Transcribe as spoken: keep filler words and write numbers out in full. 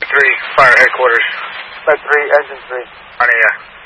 three, fire headquarters. Med three, engine three. On a, uh,